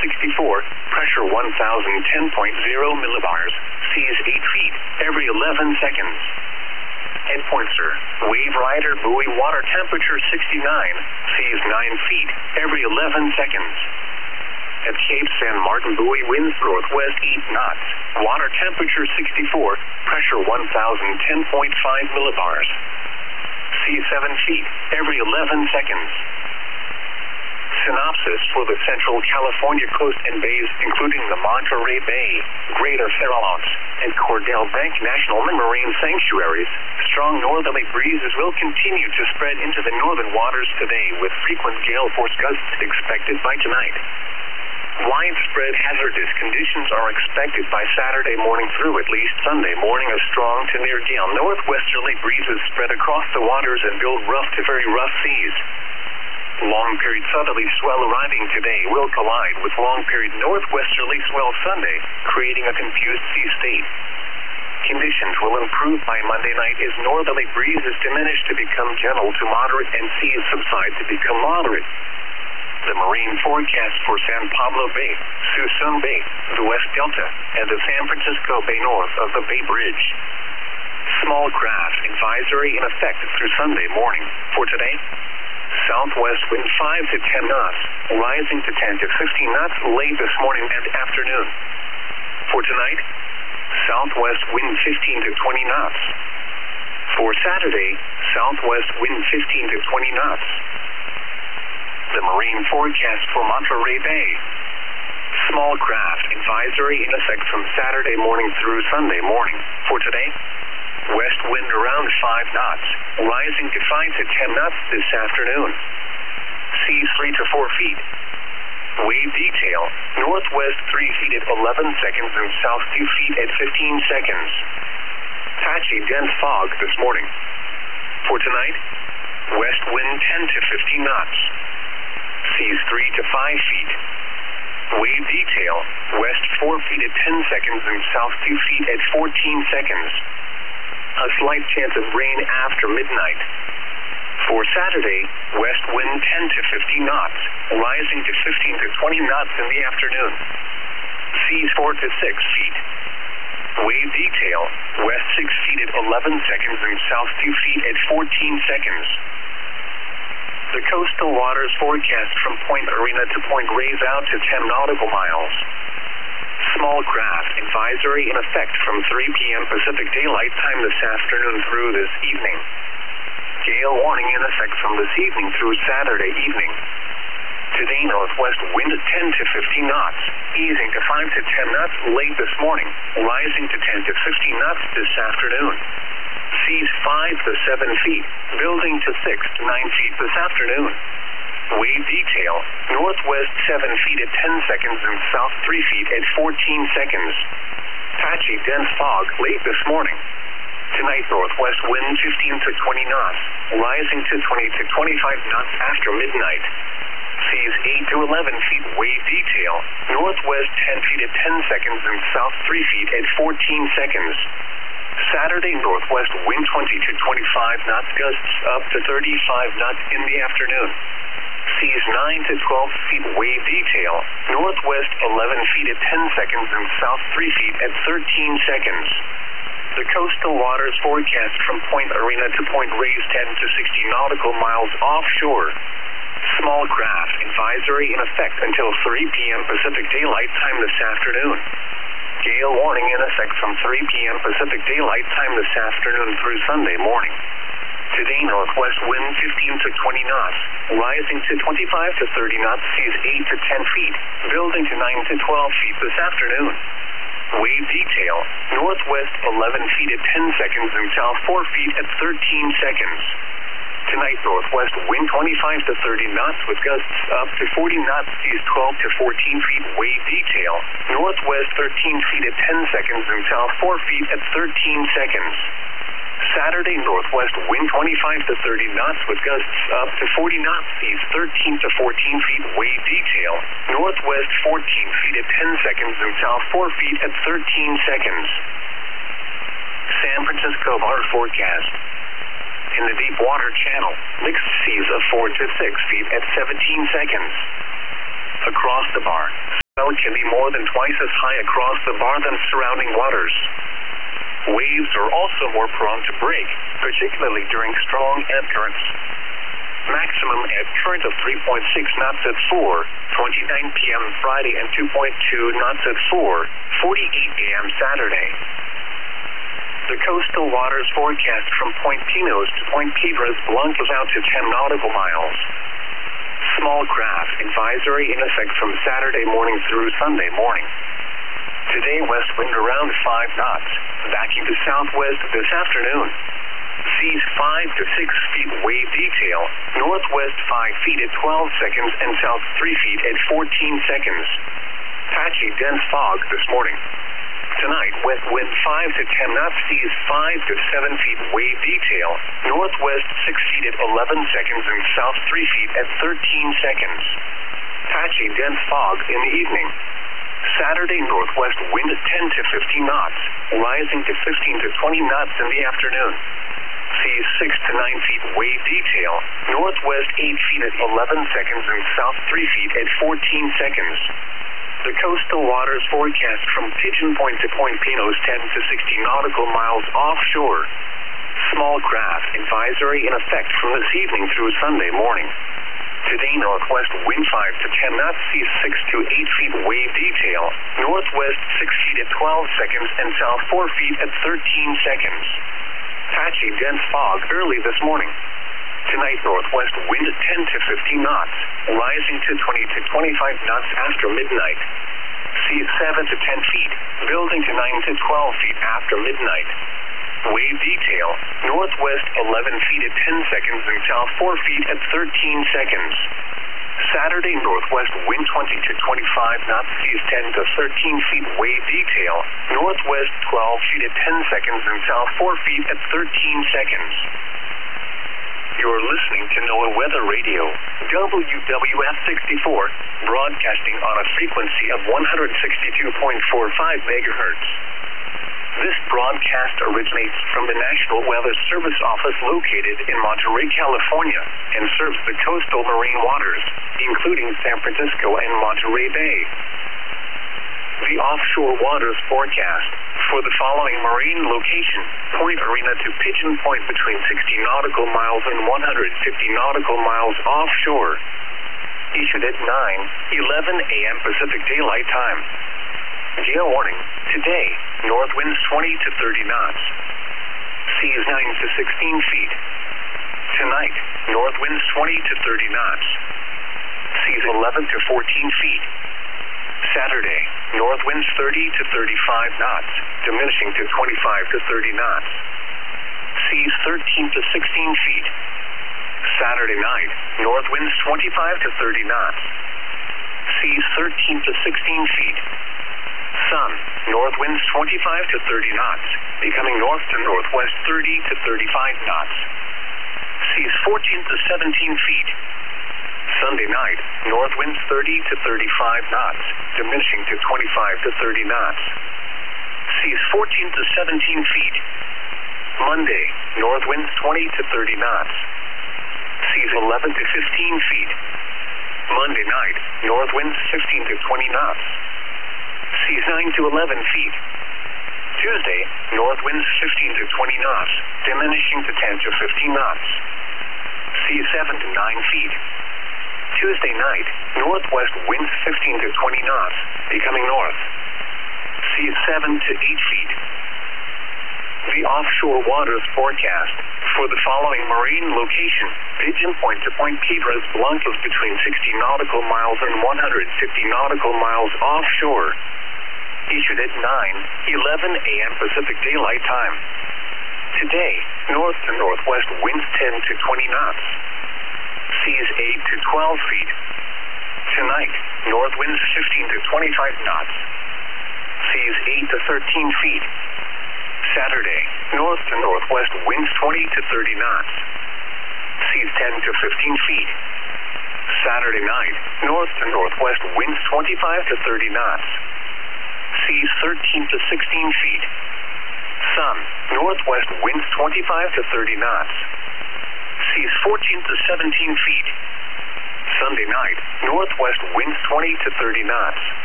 64, pressure 1010.0 millibars, seas 8 feet, every 11 seconds. Head pointer, wave rider buoy water temperature 69, seas 9 feet, every 11 seconds. At Cape San Martin buoy winds northwest 8 knots, water temperature 64, pressure 1010.5 millibars. Sea 7 feet, every 11 seconds. Synopsis for the Central California coast and bays, including the Monterey Bay, Greater Farallones, and Cordell Bank National Marine Sanctuaries. Strong northerly breezes will continue to spread into the northern waters today, with frequent gale force gusts expected by tonight. Widespread hazardous conditions are expected by Saturday morning through at least Sunday morning. A strong to near gale northwesterly breezes spread across the waters and build rough to very rough seas. Long-period southerly swell arriving today will collide with long-period northwesterly swell Sunday, creating a confused sea state. Conditions will improve by Monday night as northerly breezes diminish to become gentle to moderate and seas subside to become moderate. The marine forecast for San Pablo Bay, Suisun Bay, the West Delta, and the San Francisco Bay north of the Bay Bridge. Small craft advisory in effect through Sunday morning. For today, southwest wind 5 to 10 knots, rising to 10 to 15 knots late this morning and afternoon. For tonight, southwest wind 15 to 20 knots. For Saturday, southwest wind 15 to 20 knots. The marine forecast for Monterey Bay. Small craft advisory in effect from Saturday morning through Sunday morning. For today, west wind around 5 knots, rising to 5 to 10 knots this afternoon. Seas 3 to 4 feet. Wave detail, northwest 3 feet at 11 seconds and south 2 feet at 15 seconds. Patchy dense fog this morning. For tonight, west wind 10 to 15 knots. Seas 3 to 5 feet. Wave detail, west 4 feet at 10 seconds and south 2 feet at 14 seconds. A slight chance of rain after midnight. For Saturday, west wind 10 to 15 knots, rising to 15 to 20 knots in the afternoon. Seas 4 to 6 feet. Wave detail, west 6 feet at 11 seconds and south 2 feet at 14 seconds. The coastal waters forecast from Point Arena to Point Reyes out to 10 nautical miles. Small craft advisory in effect from 3 p.m. Pacific Daylight Time this afternoon through this evening. Gale warning in effect from this evening through Saturday evening. Today, northwest wind 10 to 15 knots, easing to 5 to 10 knots late this morning, rising to 10 to 15 knots this afternoon. Seas 5 to 7 feet, building to 6 to 9 feet this afternoon. Wave detail, northwest 7 feet at 10 seconds and south 3 feet at 14 seconds. Patchy dense fog late this morning. Tonight, northwest wind 15 to 20 knots, rising to 20 to 25 knots after midnight. Seas 8 to 11 feet, wave detail, northwest 10 feet at 10 seconds and south 3 feet at 14 seconds. Saturday, northwest wind 20 to 25 knots, gusts up to 35 knots in the afternoon. Seas 9 to 12 feet, wave detail, northwest 11 feet at 10 seconds and south 3 feet at 13 seconds. The coastal waters forecast from Point Arena to Point Reyes 10 to 60 nautical miles offshore. Small craft advisory in effect until 3 p.m. Pacific Daylight Time this afternoon. Gale warning in effect from 3 p.m. Pacific Daylight Time this afternoon through Sunday morning. Today, northwest wind 15 to 20 knots, rising to 25 to 30 knots, seas 8 to 10 feet, building to 9 to 12 feet this afternoon. Wave detail, northwest 11 feet at 10 seconds and south 4 feet at 13 seconds. Tonight, northwest wind 25 to 30 knots with gusts up to 40 knots, seas 12 to 14 feet, wave detail, northwest 13 feet at 10 seconds and south 4 feet at 13 seconds. Saturday, northwest wind 25 to 30 knots with gusts up to 40 knots, seas 13 to 14 feet, wave detail, northwest 14 feet at 10 seconds and south 4 feet at 13 seconds. San Francisco water forecast. In the deep water channel, mixed seas of 4 to 6 feet at 17 seconds. Across the bar, can be more than twice as high across the bar than surrounding waters. Waves are also more prone to break, particularly during strong ebb currents. Maximum ebb current of 3.6 knots at 4:29 p.m. Friday and 2.2 knots at 4:48 a.m. Saturday. The coastal waters forecast from Point Pinos to Point Piedras Blancas out to 10 nautical miles. Small craft advisory in effect from Saturday morning through Sunday morning. Today, west wind around 5 knots, backing to southwest this afternoon. Seas 5 to 6 feet wave detail, northwest 5 feet at 12 seconds and south 3 feet at 14 seconds. Patchy dense fog this morning. Tonight, west wind 5 to 10 knots, seas 5 to 7 feet wave detail, northwest 6 feet at 11 seconds and south 3 feet at 13 seconds. Patchy dense fog in the evening. Saturday, northwest wind 10 to 15 knots, rising to 15 to 20 knots in the afternoon. Seas 6 to 9 feet wave detail, northwest 8 feet at 11 seconds and south 3 feet at 14 seconds. The coastal waters forecast from Pigeon Point to Point Pinos 10 to 60 nautical miles offshore. Small craft advisory in effect from this evening through Sunday morning. Today, northwest wind 5 to 10 knots, seas 6 to 8 feet wave detail, northwest 6 feet at 12 seconds and south 4 feet at 13 seconds. Patchy dense fog early this morning. Tonight, northwest wind 10 to 15 knots, rising to 20 to 25 knots after midnight. Seas 7 to 10 feet, building to 9 to 12 feet after midnight. Wave detail, northwest 11 feet at 10 seconds and south 4 feet at 13 seconds. Saturday, northwest wind 20 to 25 knots, seas 10 to 13 feet wave detail, northwest 12 feet at 10 seconds and south 4 feet at 13 seconds. You're listening to NOAA Weather Radio, WWF 64, broadcasting on a frequency of 162.45 megahertz. This broadcast originates from the National Weather Service Office located in Monterey, California, and serves the coastal marine waters, including San Francisco and Monterey Bay. The offshore waters forecast for the following marine location, Point Arena to Pigeon Point between 60 nautical miles and 150 nautical miles offshore. Issued at 9:11 a.m. Pacific Daylight Time. Gale warning, today, north winds 20 to 30 knots. Seas 9 to 16 feet. Tonight, north winds 20 to 30 knots. Seas 11 to 14 feet. Saturday, north winds 30 to 35 knots, diminishing to 25 to 30 knots. Seas 13 to 16 feet. Saturday night, north winds 25 to 30 knots. Seas 13 to 16 feet. Sun, north winds 25 to 30 knots, becoming north to northwest 30 to 35 knots. Seas 14 to 17 feet. Sunday night, north winds 30 to 35 knots, diminishing to 25 to 30 knots. Seas 14 to 17 feet. Monday, north winds 20 to 30 knots. Seas 11 to 15 feet. Monday night, north winds 15 to 20 knots. Seas 9 to 11 feet. Tuesday, north winds 15 to 20 knots, diminishing to 10 to 15 knots. Seas 7 to 9 feet. Tuesday night, northwest winds 15 to 20 knots, becoming north. Seas 7 to 8 feet. The offshore waters forecast for the following marine location, Pigeon Point to Point Piedras Blancas between 60 nautical miles and 150 nautical miles offshore. Issued at 9:11 a.m. Pacific Daylight Time. Today, north to northwest winds 10 to 20 knots. Seas 8 to 12 feet. Tonight, north winds 15 to 25 knots. Seas 8 to 13 feet. Saturday, north to northwest winds 20 to 30 knots. Seas 10 to 15 feet. Saturday night, north to northwest winds 25 to 30 knots. Seas 13 to 16 feet. Sun, northwest winds 25 to 30 knots. Seas 14 to 17 feet. Sunday night, northwest winds 20 to 30 knots.